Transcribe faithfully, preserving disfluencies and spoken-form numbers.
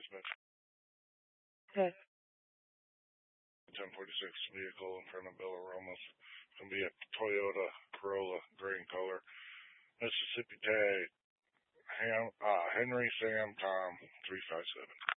but Okay. ten forty-six vehicle in front of Bella Ramos. It's going to be a Toyota Corolla, gray in color. Mississippi tag, Ham, uh, Henry Sam Tom three five seven.